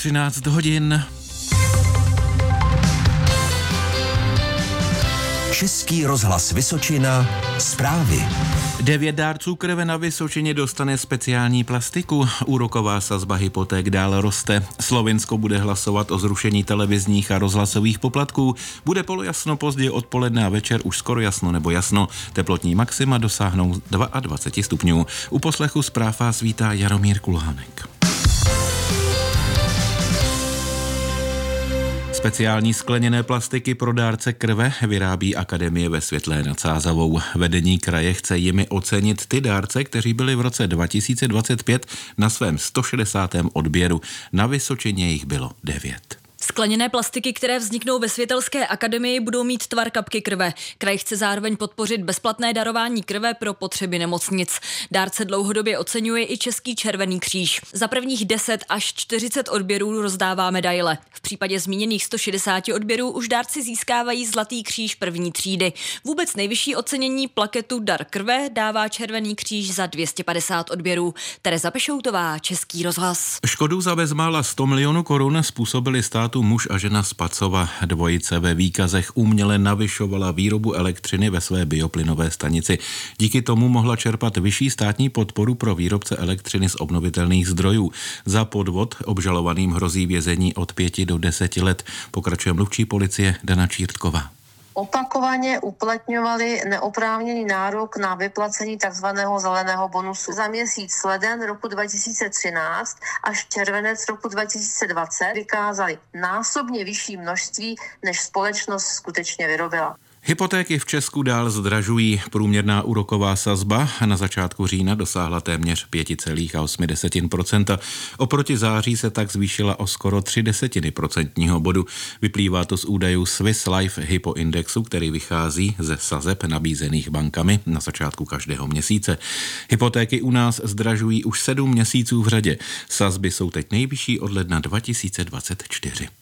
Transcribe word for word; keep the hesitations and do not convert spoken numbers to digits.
třináct hodin. Český rozhlas Vysočina, zprávy. Devět dárců krve na Vysočině dostane speciální plastiku. Úroková sazba hypoték dál roste. Slovinsko bude hlasovat o zrušení televizních a rozhlasových poplatků. Bude polojasno později odpoledne a večer už skoro jasno nebo jasno. Teplotní maxima dosáhnou dvacet dva stupňů. U poslechu zpráv vás vítá Jaromír Kulhánek. Speciální skleněné plastiky pro dárce krve vyrábí Akademie ve Světlé nad Sázavou. Vedení kraje chce jimi ocenit ty dárce, kteří byli v roce dva tisíce dvacet pět na svém sto šedesátém odběru. Na Vysočině jich bylo devět. Skleněné plastiky, které vzniknou ve Světelské akademii, budou mít tvar kapky krve. Kraj chce zároveň podpořit bezplatné darování krve pro potřeby nemocnic. Dárce dlouhodobě oceňuje i Český červený kříž. Za prvních deset až čtyřicet odběrů rozdává medaile. V případě zmíněných sto šedesát odběrů už dárci získávají Zlatý kříž první třídy. Vůbec nejvyšší ocenění plaketu Dar krve dává Červený kříž za dvě stě padesát odběrů. Tereza Pešoutová, Český rozhlas. Škodu za bezmála sto milionů korun způsobili státu muž a žena z Pacova. Dvojice ve výkazech uměle navyšovala výrobu elektřiny ve své bioplynové stanici. Díky tomu mohla čerpat vyšší státní podporu pro výrobce elektřiny z obnovitelných zdrojů. Za podvod obžalovaným hrozí vězení od pěti do deseti let. Pokračuje mluvčí policie Dana Čírtková. Opakovaně uplatňovali neoprávněný nárok na vyplacení takzvaného zeleného bonusu. Za měsíc leden roku dva tisíce třináct až červenec roku dva tisíce dvacet vykázali násobně vyšší množství, než společnost skutečně vyrobila. Hypotéky v Česku dál zdražují. Průměrná úroková sazba na začátku října dosáhla téměř pět celá osm procenta. Oproti září se tak zvýšila o skoro tři desetiny procentního bodu. Vyplývá to z údajů Swiss Life Hypo Indexu, který vychází ze sazeb nabízených bankami na začátku každého měsíce. Hypotéky u nás zdražují už sedm měsíců v řadě. Sazby jsou teď nejvyšší od ledna dva tisíce dvacet čtyři.